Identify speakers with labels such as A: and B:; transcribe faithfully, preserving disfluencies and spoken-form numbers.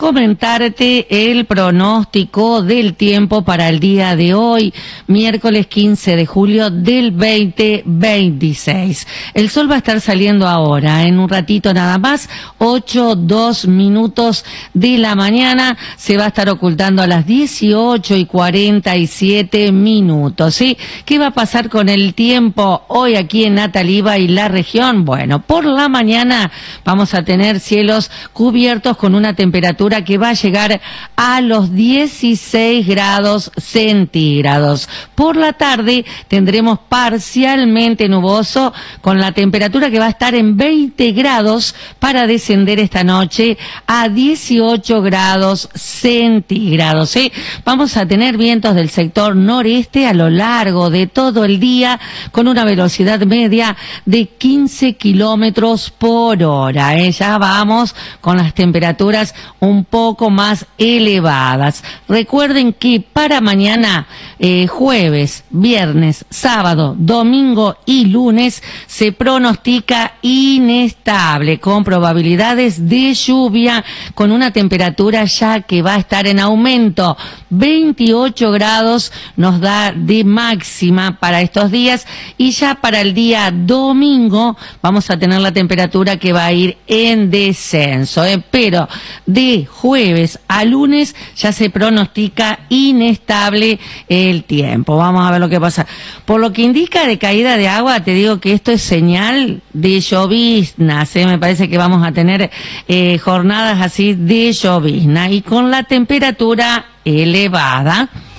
A: comentarte el pronóstico del tiempo para el día de hoy, miércoles quince de julio del veinte veintiséis. El sol va a estar saliendo ahora, en un ratito nada más, ocho, dos minutos de la mañana, se va a estar ocultando a las dieciocho y cuarenta y siete minutos, ¿sí? ¿Qué va a pasar con el tiempo hoy aquí en Nataliva y la región? Bueno, por la mañana vamos a tener cielos cubiertos con una temperatura que va a llegar a los dieciséis grados centígrados. Por la tarde tendremos parcialmente nuboso con la temperatura que va a estar en veinte grados para descender esta noche a dieciocho grados centígrados. ¿Sí? Vamos a tener vientos del sector noreste a lo largo de todo el día con una velocidad media de quince kilómetros por hora. ¿eh? Ya vamos con las temperaturas un poco más elevadas. Recuerden que para mañana, eh, jueves, viernes, sábado, domingo y lunes se pronostica inestable con probabilidades de lluvia con una temperatura ya que va a estar en aumento. veintiocho grados nos da de máxima para estos días y ya para el día domingo vamos a tener la temperatura que va a ir en descenso, ¿eh? pero de jueves a lunes ya se pronostica inestable el tiempo. Vamos a ver lo que pasa. Por lo que indica de caída de agua, te digo que esto es señal de lloviznas, ¿eh? Me parece que vamos a tener eh, jornadas así de llovizna y con la temperatura elevada.